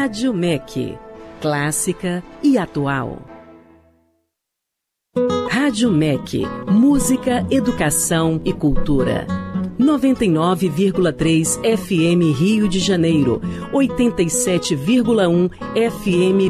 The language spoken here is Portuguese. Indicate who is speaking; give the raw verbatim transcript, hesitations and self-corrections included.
Speaker 1: Rádio M E C, clássica e atual. Rádio M E C, música, educação e cultura. noventa e nove vírgula três F M Rio de Janeiro, oitenta e sete vírgula um F M